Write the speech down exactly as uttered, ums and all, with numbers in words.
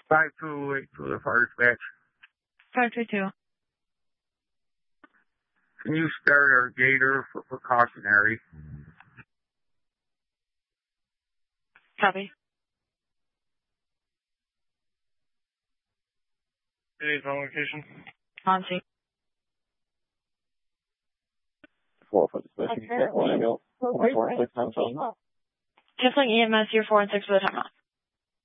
five two eight for the fire dispatch. five two two. Can you start our gator for precautionary? Copy. Today's on location. On scene. Four for the dispatch. Just like E M S, you're four and six for the timeout.